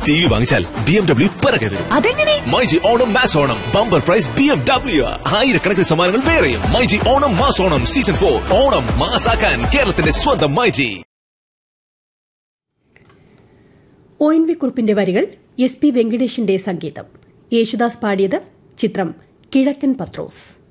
T V വാങ്ങിച്ചാൽ BMW പിറകരുത്. അതെങ്ങനെ? MyG Onam mass Onam bumper prize BMW. ആയിരക്കണക്കിന് സമ്മാനങ്ങൾ വേറെയും. MyG Onam mass Onam season 4. ഓണം മാസാക്കാൻ കേരളത്തിന്റെ സ്വന്തം മൈജി. ONV കുറുപ്പിന്റെ വരികൾ SP വെങ്കടേഷിന്റെ സംഗീതം. യേശുദാസ് പാടിയത്. ചിത്രം കിഴക്കൻ പത്രോസ്.